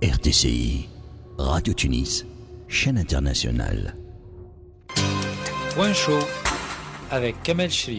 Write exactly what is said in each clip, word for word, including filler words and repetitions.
R T C I, Radio Tunis, chaîne internationale. Point chaud avec Kamel Cherif.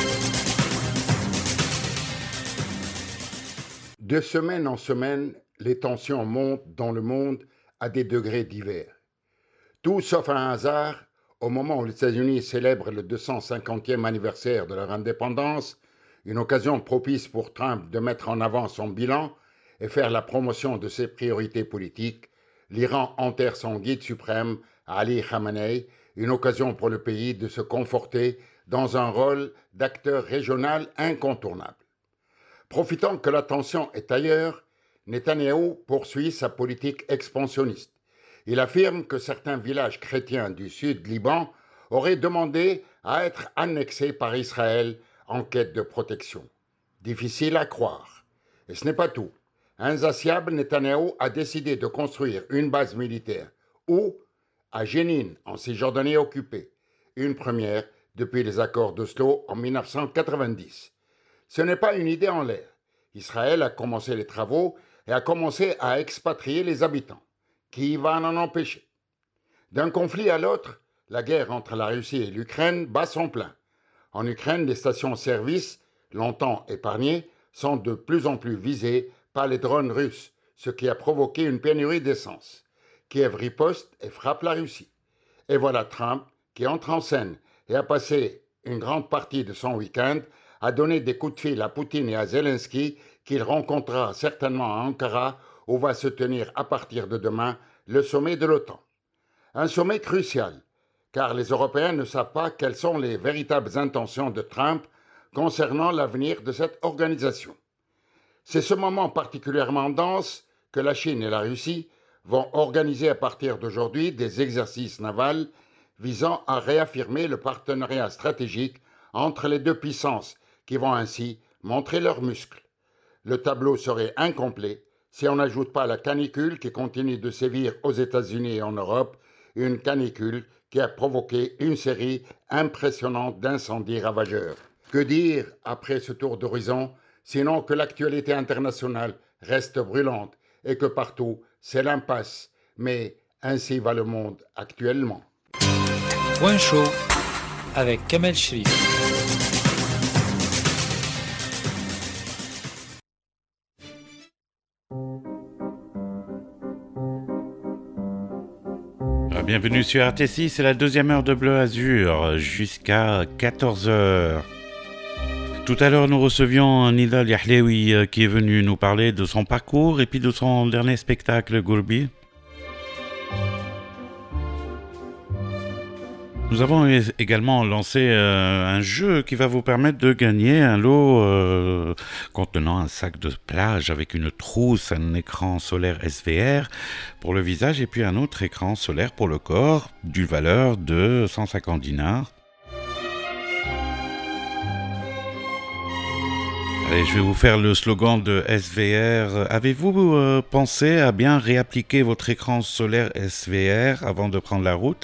De semaine en semaine, les tensions montent dans le monde à des degrés divers. Tout sauf un hasard, au moment où les États-Unis célèbrent le deux cent cinquantième anniversaire de leur indépendance, une occasion propice pour Trump de mettre en avant son bilan et faire la promotion de ses priorités politiques, l'Iran enterre son guide suprême, Ali Khamenei, une occasion pour le pays de se conforter dans un rôle d'acteur régional incontournable. Profitant que la tension est ailleurs, Netanyahou poursuit sa politique expansionniste. Il affirme que certains villages chrétiens du sud Liban auraient demandé à être annexés par Israël en quête de protection. Difficile à croire. Et ce n'est pas tout. Insatiable, Netanyahou a décidé de construire une base militaire où, à Jénine, en Cisjordanie occupée, une première depuis les accords d'Oslo en mille neuf cent quatre-vingt-dix. Ce n'est pas une idée en l'air. Israël a commencé les travaux et a commencé à expatrier les habitants. Qui va en empêcher? D'un conflit à l'autre, la guerre entre la Russie et l'Ukraine bat son plein. En Ukraine, les stations-service, longtemps épargnées, sont de plus en plus visées par les drones russes, ce qui a provoqué une pénurie d'essence. Kiev riposte et frappe la Russie. Et voilà Trump qui entre en scène et a passé une grande partie de son week-end à donner des coups de fil à Poutine et à Zelensky qu'il rencontrera certainement à Ankara où va se tenir à partir de demain le sommet de l'OTAN. Un sommet crucial, car les Européens ne savent pas quelles sont les véritables intentions de Trump concernant l'avenir de cette organisation. C'est ce moment particulièrement dense que la Chine et la Russie vont organiser à partir d'aujourd'hui des exercices navals visant à réaffirmer le partenariat stratégique entre les deux puissances qui vont ainsi montrer leurs muscles. Le tableau serait incomplet si on n'ajoute pas la canicule qui continue de sévir aux États-Unis et en Europe, une canicule qui a provoqué une série impressionnante d'incendies ravageurs. Que dire après ce tour d'horizon, sinon que l'actualité internationale reste brûlante et que partout c'est l'impasse, mais ainsi va le monde actuellement. Point chaud avec Kamel Cherif. Bienvenue sur R T C I, c'est la deuxième heure de Bleu Azur, jusqu'à quatorze heures. Tout à l'heure, nous recevions Nidal Yahleoui qui est venu nous parler de son parcours et puis de son dernier spectacle, Gourbi. Nous avons également lancé euh, un jeu qui va vous permettre de gagner un lot euh, contenant un sac de plage avec une trousse, un écran solaire S V R pour le visage et puis un autre écran solaire pour le corps d'une valeur de cent cinquante dinars. Allez, je vais vous faire le slogan de S V R. Avez-vous euh, pensé à bien réappliquer votre écran solaire S V R avant de prendre la route ?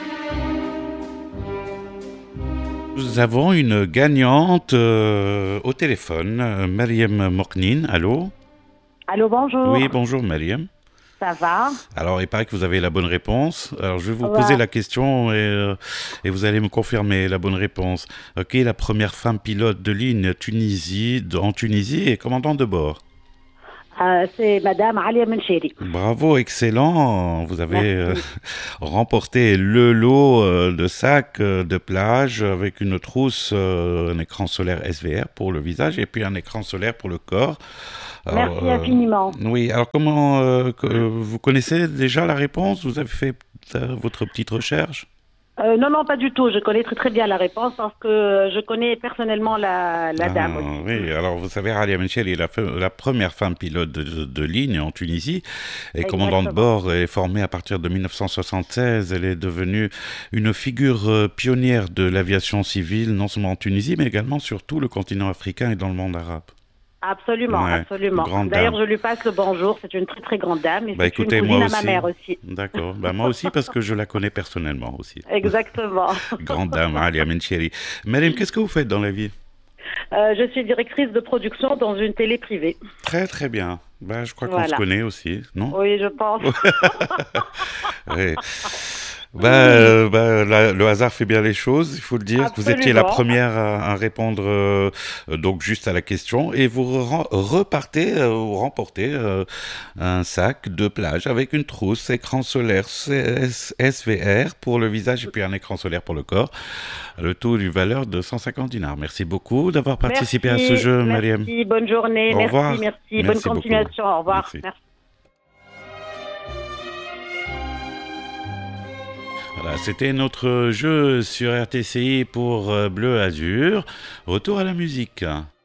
Nous avons une gagnante euh, au téléphone, euh, Mariam Moknin. Allô? Allô, bonjour. Oui, bonjour Mariam. Ça va? Alors, il paraît que vous avez la bonne réponse. Alors, je vais vous ouais. poser la question et, euh, et vous allez me confirmer la bonne réponse. Euh, qui est la première femme pilote de ligne Tunisie, en Tunisie et commandante de bord? Euh, c'est Madame Alia Mencheri. Bravo, excellent. Vous avez euh, remporté le lot euh, de sacs euh, de plage avec une trousse, euh, un écran solaire S V R pour le visage et puis un écran solaire pour le corps. Alors, Merci infiniment. Euh, oui, alors comment euh, que, vous connaissez déjà la réponse? Vous avez fait euh, votre petite recherche? Euh, non, non, pas du tout. Je connais très très bien la réponse parce que je connais personnellement la, la ah, dame aussi. Oui, alors vous savez, Alia Mencheri est la, la première femme pilote de, de, de ligne en Tunisie et Exactement. commandant de bord est formée à partir de mille neuf cent soixante-seize. Elle est devenue une figure pionnière de l'aviation civile, non seulement en Tunisie, mais également sur tout le continent africain et dans le monde arabe. Absolument, ouais, absolument. D'ailleurs, je lui passe le bonjour. C'est une très très grande dame et bah, c'est écoutez, une cousine moi à ma aussi. mère aussi. D'accord. Bah, moi aussi parce que je la connais personnellement aussi. Exactement. Grande dame, Alia Mencheri. Mariam, qu'est-ce que vous faites dans la vie? Euh, je suis directrice de production dans une télé privée. Très très bien. Ben, je crois qu'on Voilà. se connaît aussi, non? Oui, je pense. Oui. Ben, euh, ben, la- le hasard fait bien les choses, il faut le dire. Vous étiez la Absolument. première à, à répondre euh, euh, donc juste à la question et vous re- repartez euh, ou remportez euh, un sac de plage avec une trousse, écran solaire C S S V R pour le visage et puis un écran solaire pour le corps. Le tout d'une valeur de cent cinquante dinars. Merci beaucoup d'avoir participé à ce Merci, jeu, Mariam. merci, bonne journée, Au merci, revoir. merci, Merci bonne beaucoup. continuation, au revoir. Merci. Merci. Voilà, c'était notre jeu sur R T C I pour euh, Bleu Azur. Retour à la musique.